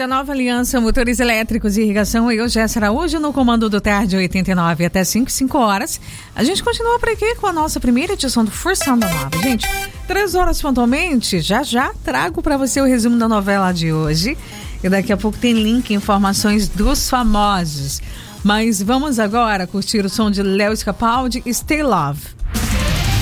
da Nova Aliança Motores Elétricos e Irrigação, eu, Jéssica Araújo, no comando do Tarde 89 até 5 horas. A gente continua por aqui com a nossa primeira edição do Forçando a Nova. Gente, 3 horas pontualmente, já trago para você o resumo da novela de hoje. E daqui a pouco tem link, informações dos famosos. Mas vamos agora curtir o som de Léo Scapaldi e Stay Love.